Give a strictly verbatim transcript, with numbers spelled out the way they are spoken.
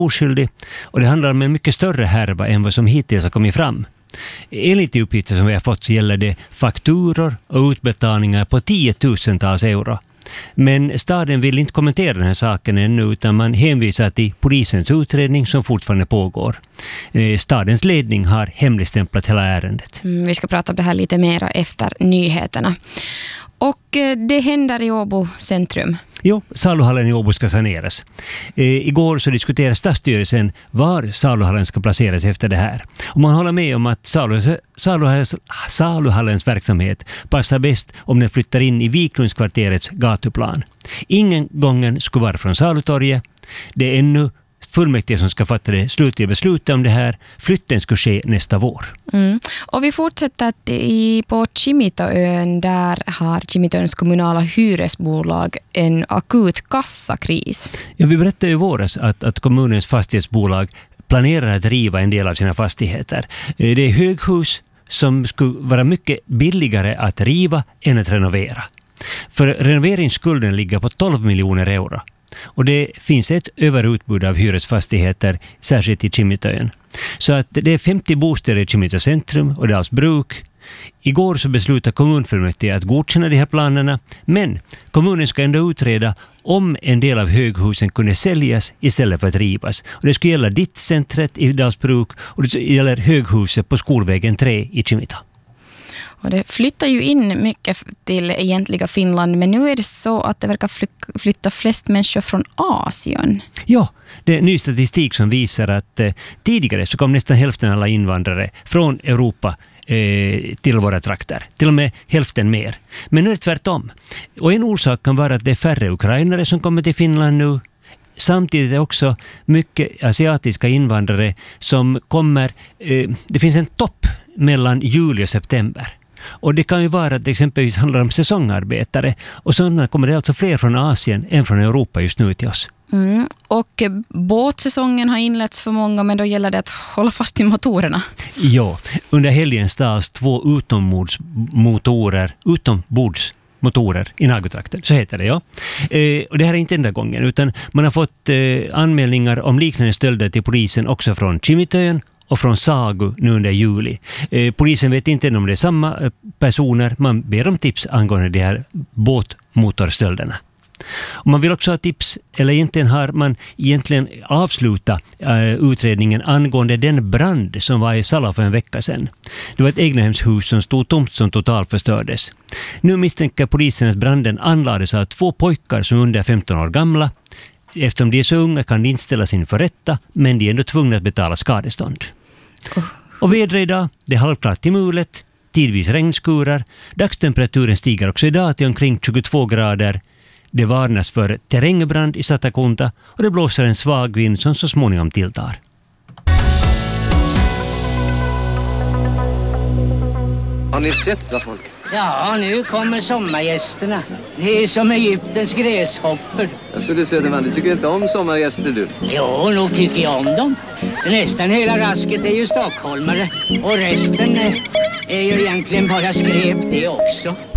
oskyldig och det handlar om en mycket större härva än vad som hittills har kommit fram. Enligt de uppgifter som vi har fått så gäller det fakturor och utbetalningar på tiotusentals euro. Men staden vill inte kommentera den här saken ännu utan man hänvisar till polisens utredning som fortfarande pågår. Stadens ledning har hemligstämplat hela ärendet. Mm, vi ska prata om det här lite mer efter nyheterna. Och eh, det händer i Åbo centrum. Jo, saluhallen i Åbo ska saneras. Eh, igår så diskuterade stadsstyrelsen var saluhallen ska placeras efter det här. Och man håller med om att salu, saluhallens, saluhallens verksamhet passar bäst om den flyttar in i Viklundskvarterets gatuplan. Ingen gången skulle vara från Salutorget. Det är ännu fullmäktige som ska fatta det slutliga beslutet om det här. Flytten ska ske nästa vår. Mm. Och vi fortsätter i, på Kimitoön. Där har Kimitoöns kommunala hyresbolag en akut kassakris. Ja, vi berättade i våras att, att kommunens fastighetsbolag planerar att riva en del av sina fastigheter. Det är höghus som skulle vara mycket billigare att riva än att renovera. För renoveringsskulden ligger på tolv miljoner euro. Och det finns ett överutbud av hyresfastigheter, särskilt i Kimitoön. Så att det är femtio bostäder i Kimito centrum och Dals bruk. Igår så beslutade kommunfullmäktige att godkänna de här planerna, men kommunen ska ändå utreda om en del av höghusen kunde säljas istället för att rivas. Och det skulle gälla ditt centret i Dals bruk och det gäller höghuset på Skolvägen tre i Kimito. Och det flyttar ju in mycket till egentliga Finland, men nu är det så att det verkar flytta flest människor från Asien. Ja, det är ny statistik som visar att eh, tidigare så kom nästan hälften av alla invandrare från Europa eh, till våra trakter. Till och med hälften mer. Men nu är det tvärtom. Och en orsak kan vara att det är färre ukrainare som kommer till Finland nu. Samtidigt är det också mycket asiatiska invandrare som kommer, eh, det finns en topp mellan juli och september. Och det kan ju vara att det exempelvis handlar om säsongarbetare. Och sådana kommer det alltså fler från Asien än från Europa just nu till oss. Mm. Och båtsäsongen har inletts för många, men då gäller det att hålla fast i motorerna. Ja, under helgen stals två utombordsmotorer, utombordsmotorer i Nagotrakten, så heter det, ja. Eh, och det här är inte enda gången, utan man har fått eh, anmälningar om liknande stölder till polisen också från Kimitoön och från Sagu nu under juli. Eh, polisen vet inte om det är samma eh, personer. Man ber om tips angående de här båtmotorstölderna. Och man vill också ha tips, eller egentligen har man egentligen avslutat eh, utredningen angående den brand som var i Sala för en vecka sedan. Det var ett egnahemshus som stod tomt som totalt förstördes. Nu misstänker polisen att branden anlades av två pojkar som är under femton år gamla. Eftersom de är så unga kan de inte ställas inför rätta, men de är ändå tvungna att betala skadestånd. Oh. Och vädret idag, det är halvklart till mulet, tidvis regnskurar. Dagstemperaturen stiger också idag till omkring tjugotvå grader. Det varnas för terrängbrand i Satakunta och det blåser en svag vind som så småningom tilltar. Har ni sett vad folk? Ja, nu kommer sommargästerna. Det är som Egyptens gräshoppor. Alltså du Söderman, du tycker inte om sommargäster du? Jo, nog tycker jag om dem. Nästan hela rasket är ju stockholmare. Och resten är ju egentligen bara skrev det också.